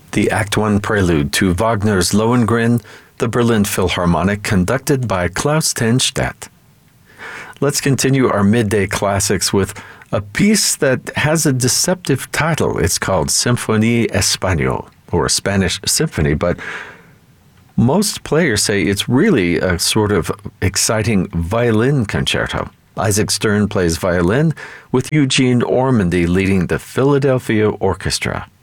The Act One prelude to Wagner's Lohengrin, the Berlin Philharmonic, conducted by Klaus Tenstedt. Let's continue our midday classics with a piece that has a deceptive title. It's called Symphonie Espagnole, or Spanish Symphony, but most players say it's really a sort of exciting violin concerto. Isaac Stern plays violin, with Eugene Ormandy leading the Philadelphia Orchestra.